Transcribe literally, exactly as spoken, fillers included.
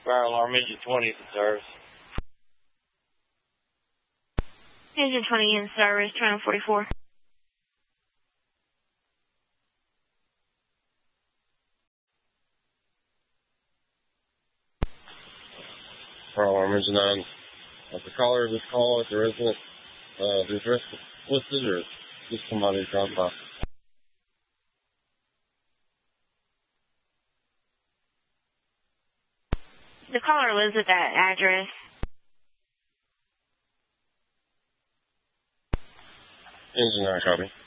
Fire alarm engine twenty is in service. Engine twenty in service, Channel forty-four. Fire alarm engine nine. As the caller of this call at the resident, uh, the address listed or just somebody dropped by. The caller lives at that address. Engine nine, copy.